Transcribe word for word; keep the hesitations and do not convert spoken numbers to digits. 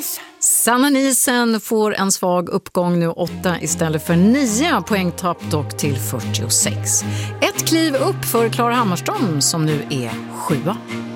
Tennis. Sanna Nielsen får en svag uppgång nu, åtta istället för nio, poängtapp dock till fyrtiosex. Ett kliv upp för Klara Hammarström som nu är sjua.